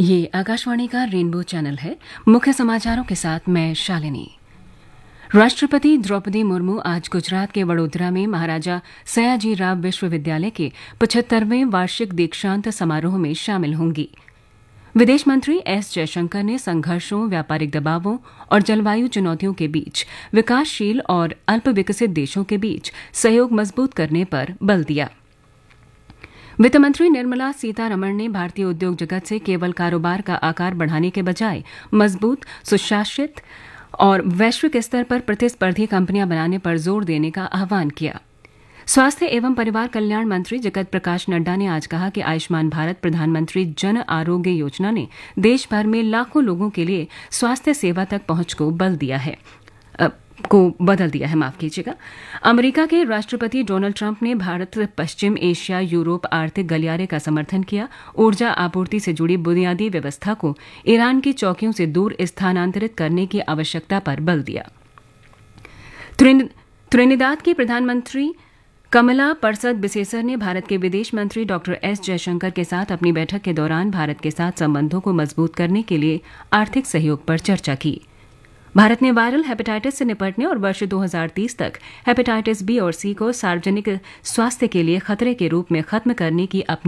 ये आकाशवाणी का rainbow channel है। मुख्य समाचारों के साथ मैं शालिनी। राष्ट्रपति द्रौपदी मुर्मू आज गुजरात के वडोदरा में महाराजा सयाजीराव विश्वविद्यालय के 75वें वार्षिक दीक्षांत समारोह में शामिल होंगी। विदेश मंत्री एस जयशंकर ने संघर्षों, व्यापारिक दबावों और जलवायु चुनौतियों के बीच विकासशील और अल्प विकसित देशों के बीच सहयोग मजबूत करने पर बल दिया। वित्त मंत्री निर्मला सीतारमण ने भारतीय उद्योग जगत से केवल कारोबार का आकार बढ़ाने के बजाय मजबूत, सुशासित और वैश्विक स्तर पर प्रतिस्पर्धी कंपनियां बनाने पर जोर देने का आह्वान किया। स्वास्थ्य एवं परिवार कल्याण मंत्री जगत प्रकाश नड्डा ने आज कहा कि आयुष्मान भारत प्रधानमंत्री जन आरोग्य योजना ने देश भर में लाखों लोगों के लिए स्वास्थ्य सेवा तक पहुंच को बदल दिया है। माफ कीजिएगा। अमेरिका के राष्ट्रपति डोनाल्ड ट्रंप ने भारत, पश्चिम एशिया, यूरोप आर्थिक गलियारे का समर्थन किया। ऊर्जा आपूर्ति से जुड़ी बुनियादी व्यवस्था को ईरान की चौकियों से दूर स्थानांतरित करने की आवश्यकता पर बल दिया। त्रिनिदाद की प्रधानमंत्री कमला परसद बिसेसर ने भारत के विदेश मंत्री डॉक्टर एस जयशंकर के साथ अपनी बैठक के दौरान भारत के साथ संबंधों को मजबूत करने के लिए आर्थिक सहयोग पर चर्चा की। भारत ने वायरल हेपेटाइटिस से निपटने और वर्ष 2030 तक हेपेटाइटिस बी और सी को सार्वजनिक स्वास्थ्य के लिए खतरे के रूप में खत्म करने की अपनी